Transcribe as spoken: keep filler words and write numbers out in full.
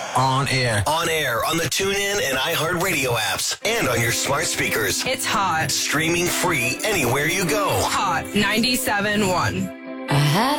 On air. On air on the TuneIn and iHeartRadio apps and on your smart speakers. It's hot. Streaming free anywhere you go. Hot ninety-seven point one.